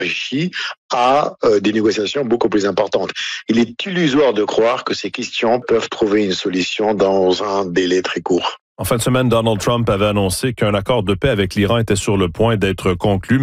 réfléchi à des négociations beaucoup plus importantes. Il est illusoire de croire que ces questions peuvent trouver une solution dans un délai très court. En fin de semaine, Donald Trump avait annoncé qu'un accord de paix avec l'Iran était sur le point d'être conclu.